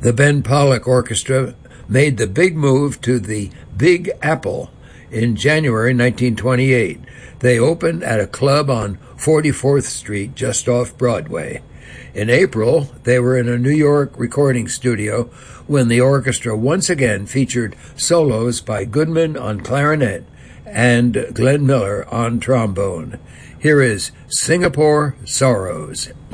The Ben Pollock Orchestra made the big move to the Big Apple in January 1928. They opened at a club on 44th Street, just off Broadway. In April, they were in a New York recording studio when the orchestra once again featured solos by Goodman on clarinet and Glenn Miller on trombone. Here is Singapore Sorrows.